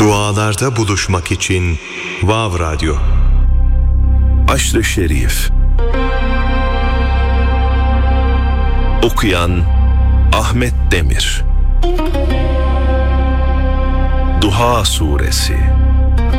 Dualarda buluşmak için Vav Radyo. Aşr-ı Şerif. Okuyan Ahmet Demir. Duha Suresi.